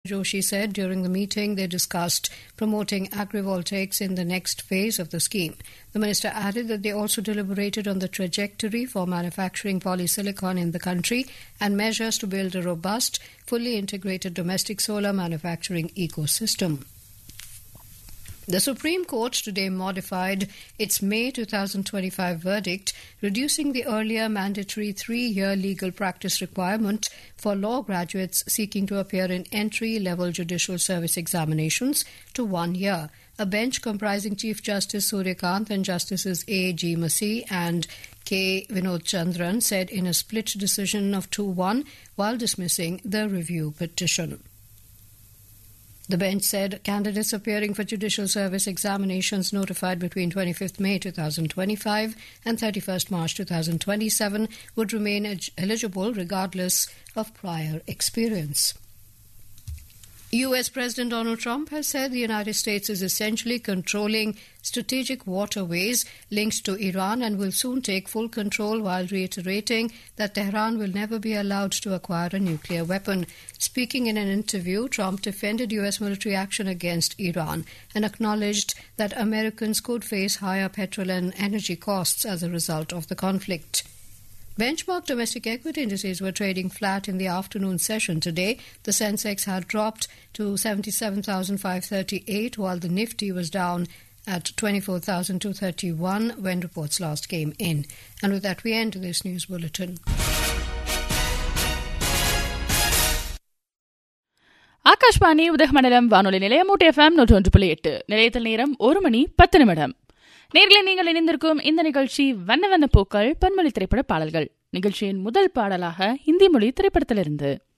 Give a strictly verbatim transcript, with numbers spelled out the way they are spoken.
Joshi said during the meeting they discussed promoting agrivoltaics in the next phase of the scheme. The minister added that they also deliberated on the trajectory for manufacturing polysilicon in the country and measures to build a robust, fully integrated domestic solar manufacturing ecosystem. The Supreme Court today modified its May twenty twenty-five verdict, reducing the earlier mandatory three-year legal practice requirement for law graduates seeking to appear in entry-level judicial service examinations to one year. A bench comprising Chief Justice Surya Kant and Justices A. G. Masih and K. Vinod Chandran said in a split decision of two one while dismissing the review petition. The bench said candidates appearing for judicial service examinations notified between twenty-fifth May twenty twenty-five and thirty-first March twenty twenty-seven would remain eligible regardless of prior experience. U S President Donald Trump has said the United States is essentially controlling strategic waterways linked to Iran and will soon take full control, while reiterating that Tehran will never be allowed to acquire a nuclear weapon. Speaking in an interview, Trump defended U S military action against Iran and acknowledged that Americans could face higher petrol and energy costs as a result of the conflict. Benchmark domestic equity indices were trading flat in the afternoon session today. The Sensex had dropped to seventy-seven thousand five hundred thirty-eight, while the Nifty was down at twenty-four thousand two hundred thirty-one when reports last came in. And with that, we end this news bulletin. Akashvani Udhagamandalam வானொலி நிலையம் ஊட்டி FM நூற்றி ஒன்று புள்ளி எட்டு நிலையத்தில் நேரம் ஒரு மணி பத்து நிமிடம். நேர்களை நீங்கள் இணைந்திருக்கும் இந்த நிகழ்ச்சி வண்ண வண்ண பூக்கள் பன்மொழி திரைப்பட பாடல்கள். நிகழ்ச்சியின் முதல் பாடலாக ஹிந்தி மொழி திரைப்படத்திலிருந்து